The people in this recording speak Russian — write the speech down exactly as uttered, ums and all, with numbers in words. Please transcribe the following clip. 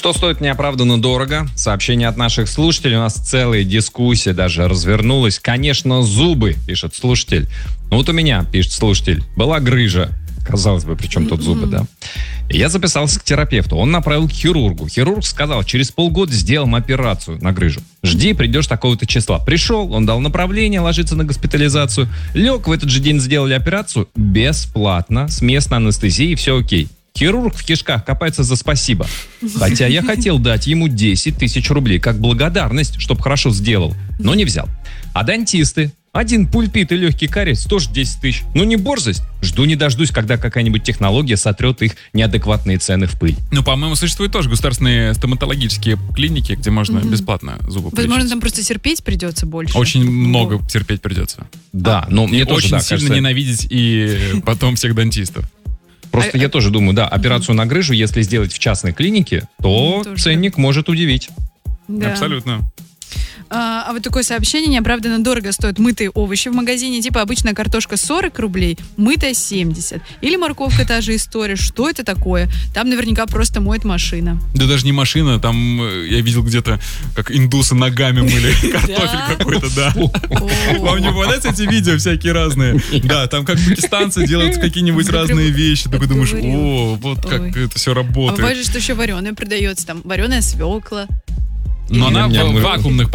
Что стоит неоправданно дорого? Сообщение от наших слушателей. У нас целая дискуссия даже развернулась. Конечно, зубы, пишет слушатель. Ну вот у меня, пишет слушатель, была грыжа. Казалось бы, при чем тут зубы, да? И я записался к терапевту. Он направил к хирургу. Хирург сказал, через полгода сделаем операцию на грыжу. Жди, придешь такого-то числа. Пришел, он дал направление, ложиться на госпитализацию. Лег, в этот же день сделали операцию бесплатно, с местной анестезией, все окей. Хирург в кишках копается за спасибо. Хотя я хотел дать ему десять тысяч рублей как благодарность, чтобы хорошо сделал, но не взял. А дантисты? Один пульпит и легкий кариес тоже десять тысяч. Ну не борзость. Жду не дождусь, когда какая-нибудь технология сотрет их неадекватные цены в пыль. Ну, по-моему, существуют тоже государственные стоматологические клиники, где можно mm-hmm. бесплатно зубы полечить. Возможно, там просто терпеть придется больше. Очень много терпеть придется. Да, но мне и тоже, очень да, сильно кажется... ненавидеть и потом всех дантистов. Просто а, я а... тоже думаю, да, операцию на грыжу, если сделать в частной клинике, то тоже ценник да. может удивить. Да. Абсолютно. А, а вот такое сообщение: неоправданно дорого стоят мытые овощи в магазине. Типа обычная картошка сорок рублей, мытая семьдесят. Или морковка, та же история. Что это такое? Там наверняка просто моет машина. Да даже не машина, там я видел где-то, как индусы ногами мыли картофель какой-то, да. Вам не попадаются эти видео всякие разные? Да, там как пакистанцы делают какие-нибудь разные вещи. Ты думаешь, о, вот как это все работает. А бывает же, что еще вареное продается, там вареная свекла. Но она в вакуумных